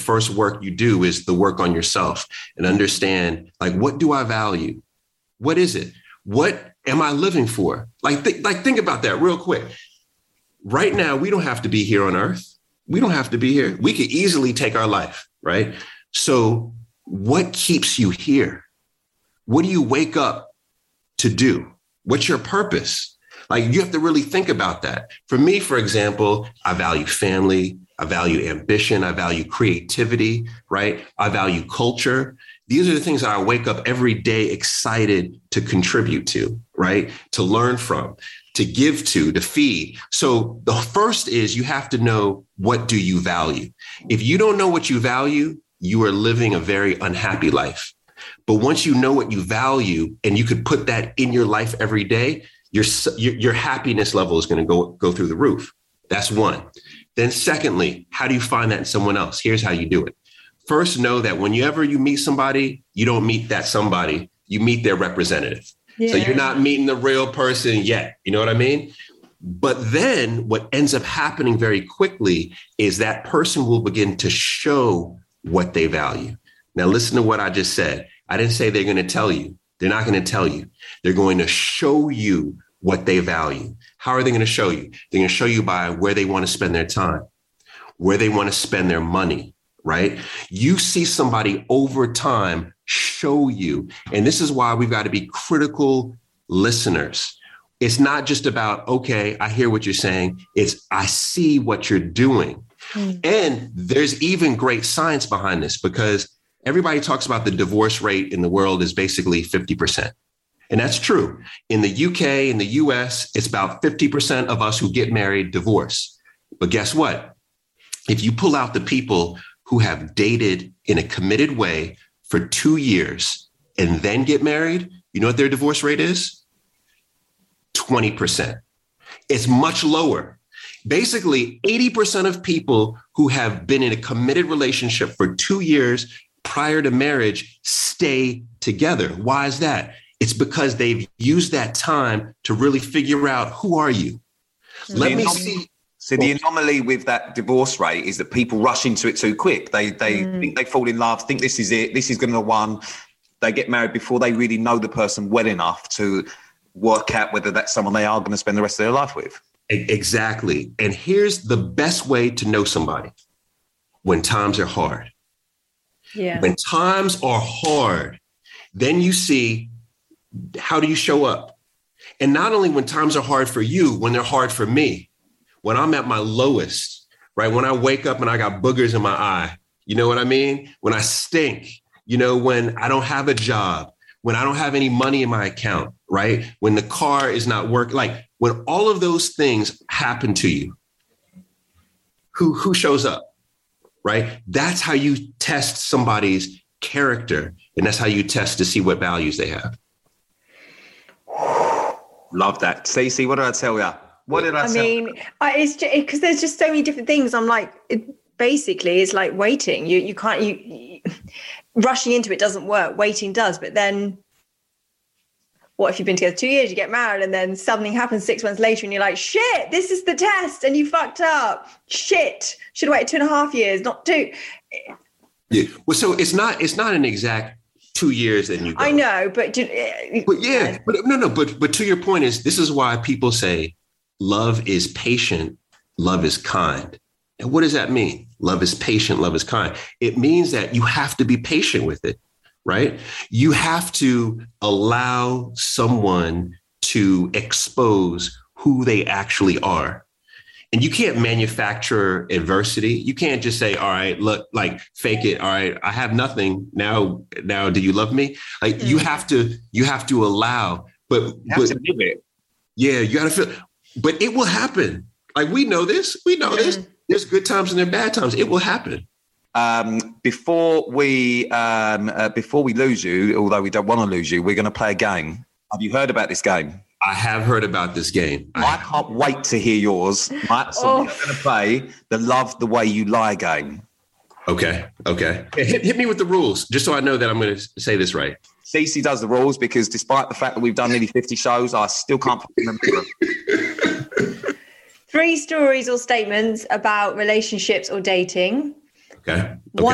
first work you do is the work on yourself and understand, like, what do I value? What is it? What am I living for? Think about that real quick. Right now, we don't have to be here on earth. We don't have to be here. We could easily take our life, right? So what keeps you here? What do you wake up to do? What's your purpose? Like, you have to really think about that. For me, for example, I value family. I value ambition. I value creativity, right? I value culture. These are the things that I wake up every day excited to contribute to, right? To learn from, to give to feed. So the first is you have to know, what do you value? If you don't know what you value, you are living a very unhappy life. But once you know what you value and you could put that in your life every day, your happiness level is going to go through the roof. That's one. Then secondly, how do you find that in someone else? Here's how you do it. First, know that whenever you meet somebody, you don't meet that somebody, you meet their representative. Yeah. So you're not meeting the real person yet. You know what I mean? But then what ends up happening very quickly is that person will begin to show what they value. Now, listen to what I just said. I didn't say they're going to tell you. They're not going to tell you. They're going to show you what they value. How are they going to show you? They're going to show you by where they want to spend their time, where they want to spend their money, right? You see somebody over time show you. And this is why we've got to be critical listeners. It's not just about, okay, I hear what you're saying. It's, I see what you're doing. And there's even great science behind this, because everybody talks about the divorce rate in the world is basically 50%. And that's true. In the UK, in the US, it's about 50% of us who get married divorce. But guess what? If you pull out the people who have dated in a committed way for 2 years and then get married, you know what their divorce rate is? 20%. It's much lower. Basically, 80% of people who have been in a committed relationship for 2 years prior to marriage stay together. Why is that? It's because they've used that time to really figure out, who are you? Let me see. So the anomaly with that divorce rate is that people rush into it too quick. They think they fall in love, think this is it, this is going to be the one. They get married before they really know the person well enough to work out whether that's someone they are going to spend the rest of their life with. Exactly. And here's the best way to know somebody: when times are hard. Yeah. When times are hard, then you see, how do you show up? And not only when times are hard for you, when they're hard for me, when I'm at my lowest, right? When I wake up and I got boogers in my eye, you know what I mean? When I stink, you know, when I don't have a job, when I don't have any money in my account, right? When the car is not working, like when all of those things happen to you, who shows up, right? That's how you test somebody's character. And that's how you test to see what values they have. Love that. Stacey, what did I tell you? What did I say? I mean, it's just because there's just so many different things. I'm like, basically, it's like waiting. You can't, rushing into it doesn't work. Waiting does. But then what if you've been together 2 years, you get married, and then something happens 6 months later and you're like, shit, this is the test. And you fucked up. Shit. Should have waited 2.5 years, not 2. Yeah. Well, so it's not an exact 2 years and you go. I know, but to your point is, this is why people say love is patient, love is kind. And what does that mean? Love is patient, love is kind. It means that you have to be patient with it, right? You have to allow someone to expose who they actually are. And you can't manufacture adversity. You can't just say, all right, look, like fake it. All right, I have nothing. Now, do you love me? Like you have to allow, but you have to live it. Yeah, you got to feel, but it will happen. Like we know this. This. There's good times and there are bad times. It will happen. Before we lose you, although we don't want to lose you, we're going to play a game. Have you heard about this game? I have heard about this game. I can't wait to hear yours. Right? So we're going to play the Love the Way You Lie game. Okay. Hit me with the rules, just so I know that I'm going to say this right. Cece does the rules because despite the fact that we've done nearly 50 shows, I still can't remember them. 3 stories or statements about relationships or dating. Okay.